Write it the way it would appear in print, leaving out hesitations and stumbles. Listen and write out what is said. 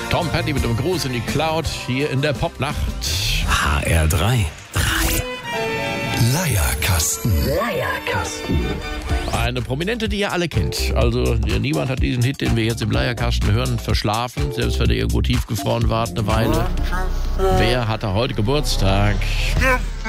Tom Petty mit einem Gruß in die Cloud hier in der Popnacht. HR3. Leierkasten. Eine Prominente, die ihr alle kennt. Also niemand hat diesen Hit, den wir jetzt im Leierkasten hören, verschlafen. Selbst wenn er irgendwo tiefgefroren war, eine Weile. Wer hatte heute Geburtstag?